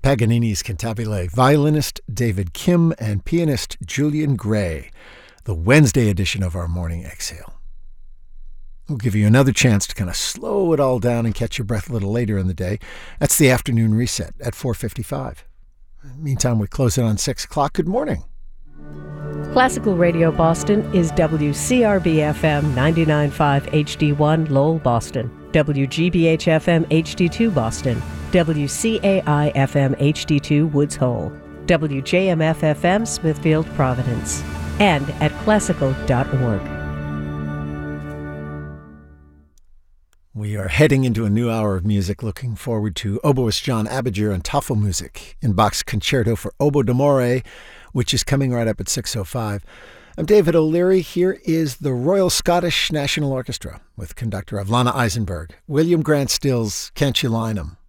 Paganini's Cantabile, violinist David Kim and pianist Julian Gray, the Wednesday edition of our Morning Exhale. We'll give you another chance to kind of slow it all down and catch your breath a little later in the day. That's the afternoon reset at 4:55. Meantime, we close it on 6 o'clock. Good morning. Classical Radio Boston is WCRB-FM 99.5 HD1 Lowell, Boston, WGBH-FM HD2 Boston, WCAI-FM HD2 Woods Hole, WJMF-FM Smithfield, Providence, and at classical.org. We are heading into a new hour of music, looking forward to oboist John Abinger and Tafelmusik in Bach's Concerto for Oboe d'Amore, which is coming right up at 6:05. I'm David O'Leary. Here is the Royal Scottish National Orchestra with conductor Avlana Eisenberg, William Grant Still's Can't You Line 'Em.